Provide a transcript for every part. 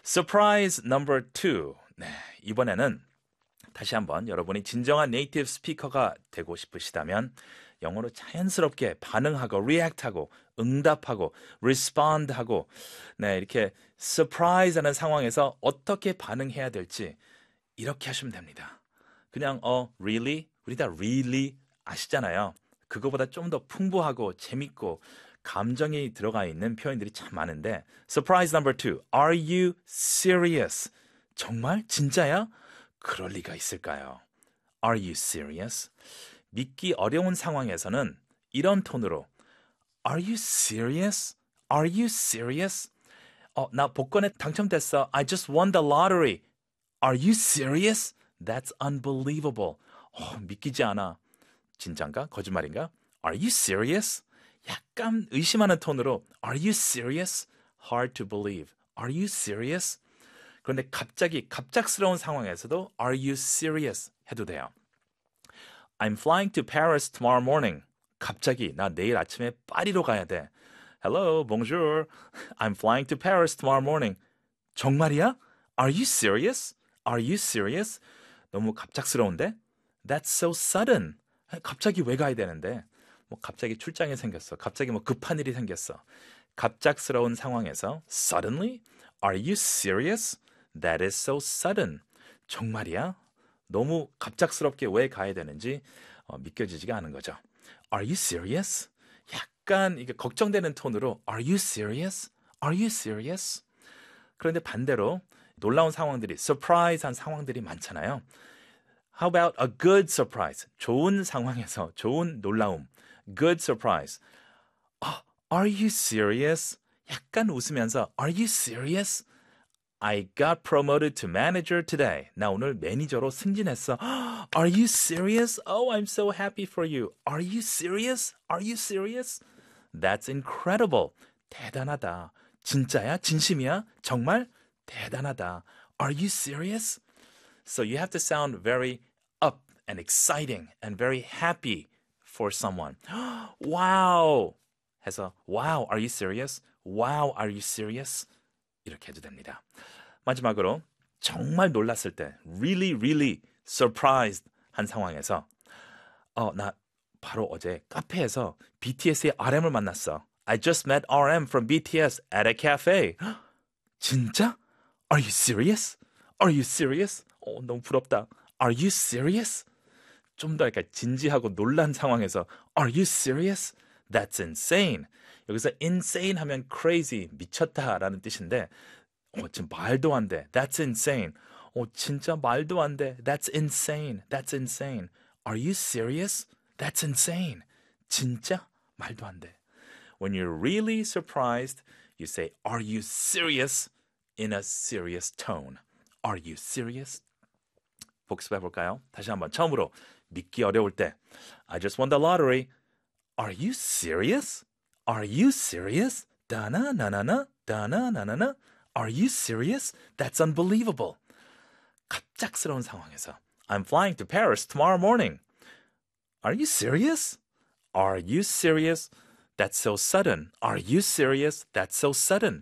Surprise number two. 네, 이번에는 다시 한번 여러분이 진정한 네이티브 스피커가 되고 싶으시다면 영어로 자연스럽게 반응하고 react하고 응답하고 respond하고 네, 이렇게 surprise하는 상황에서 어떻게 반응해야 될지 이렇게 하시면 됩니다. 그냥 really 우리 다 really 아시잖아요. 그거보다 좀 더 풍부하고 재밌고 감정이 들어가 있는 표현들이 참 많은데 surprise number two. Are you serious? 정말? 진짜야? 그럴 리가 있을까요? Are you serious? 믿기 어려운 상황에서는 이런 톤으로 Are you serious? Are you serious? 나 복권에 당첨됐어. I just won the lottery. Are you serious? That's unbelievable. 믿기지 않아. 진짠가? 거짓말인가? Are you serious? 약간 의심하는 톤으로 Are you serious? Hard to believe. Are you serious? 그런데 갑자기 갑작스러운 상황에서도 Are you serious? 해도 돼요. I'm flying to Paris tomorrow morning. 갑자기 나 내일 아침에 파리로 가야 돼. Hello, bonjour. I'm flying to Paris tomorrow morning. 정말이야? Are you serious? Are you serious? 너무 갑작스러운데? That's so sudden. 갑자기 왜 가야 되는데? 뭐 갑자기 출장이 생겼어. 갑자기 뭐 급한 일이 생겼어. 갑작스러운 상황에서 suddenly? Are you serious? That is so sudden. 정말이야? 너무 갑작스럽게 왜 가야 되는지 믿겨지지가 않은 거죠. Are you serious? 약간 이게 걱정되는 톤으로 Are you serious? Are you serious? 그런데 반대로 놀라운 상황들이 surprise한 상황들이 많잖아요. How about a good surprise? 좋은 상황에서 좋은 놀라움. Good surprise. Are you serious? 약간 웃으면서 Are you serious? I got promoted to manager today. 나 오늘 매니저로 승진했어. Are you serious? Oh, I'm so happy for you. Are you serious? Are you serious? That's incredible. 대단하다. 진짜야? 진심이야? 정말? 대단하다. Are you serious? So you have to sound very up and exciting and very happy for someone. Wow! 해서 Wow, are you serious? Wow, are you serious? 이렇게 해도 됩니다. 마지막으로 정말 놀랐을 때 really, really surprised 한 상황에서 나 바로 어제 카페에서 BTS의 RM을 만났어. I just met RM from BTS at a cafe. 진짜? Are you serious? Are you serious? 너무 부럽다. Are you serious? 좀 더 약간 진지하고 놀란 상황에서 Are you serious? That's insane. 여기서 insane 하면 crazy, 미쳤다라는 뜻인데 지금 말도 안 돼. That's insane. 진짜 말도 안 돼. That's insane. That's insane. Are you serious? That's insane. 진짜? 말도 안 돼. When you're really surprised, you say, Are you serious? In a serious tone. Are you serious? 복습해 볼까요? 다시 한번 처음으로 믿기 어려울 때 I just won the lottery. Are you serious? Are you serious? 다나나나나 다나나나나 Are you serious? That's unbelievable. 갑작스러운 상황에서 I'm flying to Paris tomorrow morning. Are you serious? Are you serious? That's so sudden. Are you serious? That's so sudden.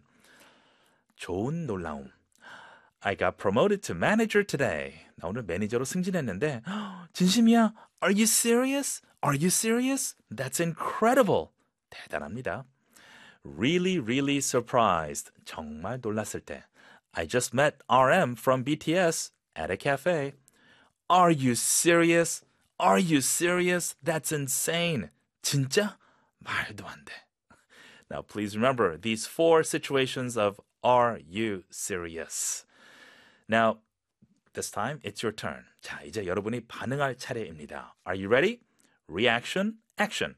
좋은 놀라움. I got promoted to manager today. 나 오늘 매니저로 승진했는데 진심이야? Are you serious? Are you serious? That's incredible. 대단합니다. Really, really surprised. 정말 놀랐을 때. I just met RM from BTS at a cafe. Are you serious? Are you serious? That's insane. 진짜? 말도 안 돼. Now, please remember these four situations of Are you serious? Now, this time it's your turn. 자, 이제 여러분이 반응할 차례입니다. Are you ready? Reaction, action.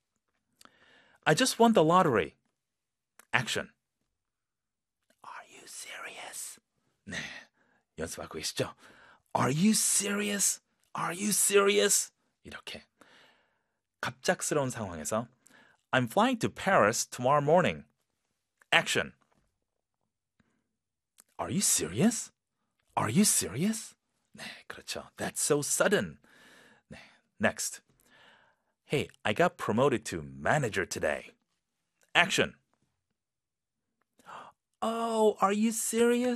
I just won the lottery. Action. Are you serious? 네, 연습하고 계시죠? Are you serious? Are you serious? 이렇게. 갑작스러운 상황에서 I'm flying to Paris tomorrow morning. Action. Are you serious? Are you serious? 네, 그렇죠. That's so sudden. 네, next. Hey, I got promoted to manager today. Action. Oh, are you serious?